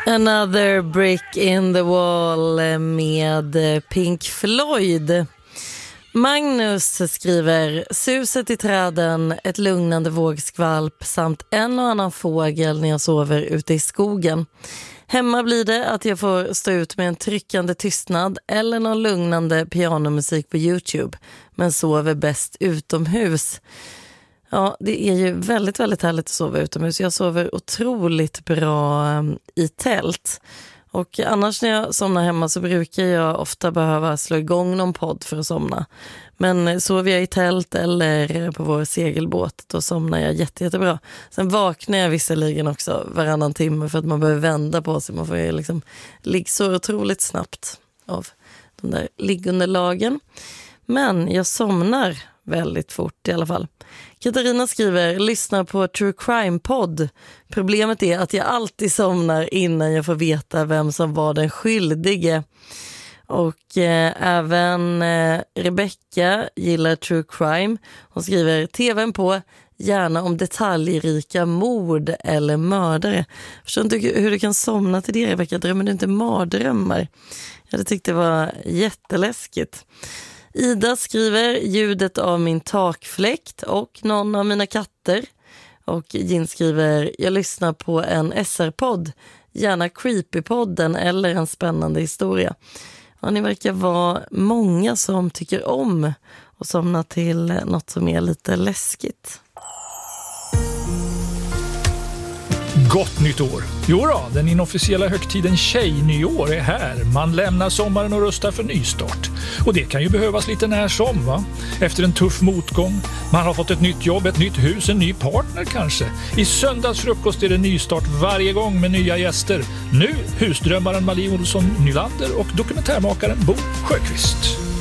Another brick in the wall med Pink Floyd. Magnus skriver: suset i träden, ett lugnande vågskvalp samt en och annan fågel när jag sover ute i skogen. Hemma blir det att jag får stå ut med en tryckande tystnad eller någon lugnande pianomusik på YouTube, men sover bäst utomhus. Ja, det är ju väldigt, väldigt härligt att sova utomhus. Jag sover otroligt bra i tält. Och annars när jag somnar hemma så brukar jag ofta behöva slå igång någon podd för att somna. Men sover jag i tält eller på vår segelbåt, då somnar jag jättebra. Sen vaknar jag visserligen också varannan timme för att man behöver vända på sig. Man får ju liksom ligga så otroligt snabbt av de där liggunderlagen. Men jag somnar väldigt fort i alla fall. Katarina skriver: lyssnar på True Crime-podd. Problemet är att jag alltid somnar innan jag får veta vem som var den skyldige. Och även Rebecca gillar True Crime. Hon skriver: tvn på, gärna om detaljrika mord eller mördare. Jag förstår inte hur du kan somna till det, Rebecca. Drömmer du inte mardrömmar? Jag tyckte det var jätteläskigt. Ida skriver: ljudet av min takfläkt och någon av mina katter. Och Jin skriver: jag lyssnar på en SR-podd, gärna Creepy-podden eller en spännande historia. Ja, ni verkar vara många som tycker om att somna till något som är lite läskigt. Gott nytt år! Jo då, den inofficiella högtiden Tjejnyår är här. Man lämnar sommaren och rustar för nystart. Och det kan ju behövas lite när som, va? Efter en tuff motgång. Man har fått ett nytt jobb, ett nytt hus, en ny partner kanske. I söndagsfrukost är det nystart varje gång med nya gäster. Nu husdrömmaren Malie Olsson Nylander och dokumentärmakaren Bo Sjöqvist.